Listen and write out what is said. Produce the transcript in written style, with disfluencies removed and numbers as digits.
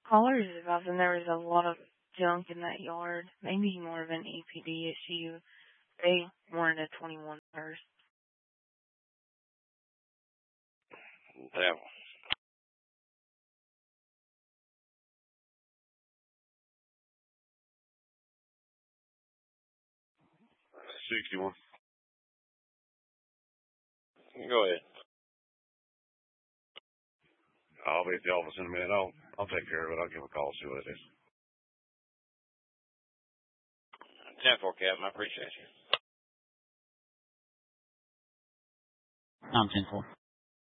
Caller's advising there was a lot of junk in that yard. Maybe more of an EPD issue. They weren't a 21 first. Devil. $61. Go ahead. I'll be at the office in a minute. I'll take care of it. I'll give a call, see what it is. 10-4, Captain. I appreciate you. I'm 10-4.